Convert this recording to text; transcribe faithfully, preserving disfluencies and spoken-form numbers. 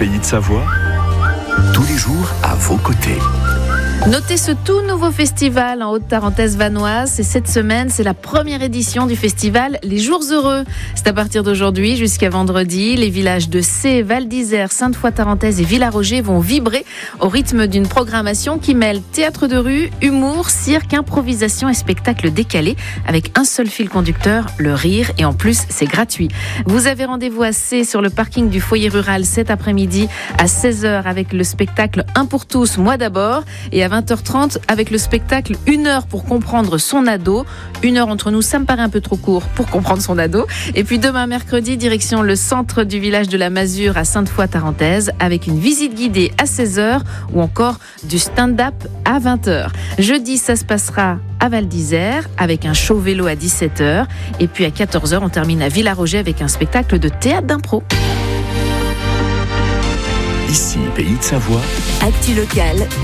Pays de Savoie, tous les jours à vos côtés. Notez ce tout nouveau festival en Haute-Tarentaise vanoise. Et cette semaine, c'est la première édition du festival Les Jours Heureux. C'est à partir d'aujourd'hui jusqu'à vendredi. Les villages de Cé, Val d'Isère, Sainte-Foy-Tarentaise et Villaroger vont vibrer au rythme d'une programmation qui mêle théâtre de rue, humour, cirque, improvisation et spectacle décalé avec un seul fil conducteur, le rire. Et en plus, c'est gratuit. Vous avez rendez-vous à Cé sur le parking du foyer rural cet après-midi à seize heures avec le spectacle Un pour tous, moi d'abord. Et à vingt heures trente avec le spectacle Une heure pour comprendre son ado. Une heure entre nous, ça me paraît un peu trop court pour comprendre son ado. Et puis demain mercredi, direction le centre du village de la Masure à Sainte-Foy-Tarentaise avec une visite guidée à seize heures ou encore du stand-up à vingt heures. Jeudi, ça se passera à Val d'Isère avec un show vélo à dix-sept heures. Et puis à quatorze heures, on termine à Villaroger avec un spectacle de théâtre d'impro. Ici, Pays de Savoie. Actu locale.